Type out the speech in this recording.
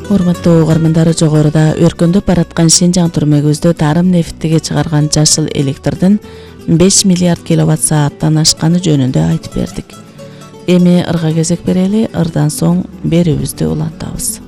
Урматтуу угармандар, жогоруда өркөндөп бараткан Шинжаң түрмөгүбүздө тарым нефтиге чыгарган жашыл электрдин 5 миллиард киловатт сааттан ашканы жөнүндө айтып бердик. Эми ырга кезек берели, ырдан соң берүүбүздү улантабыз.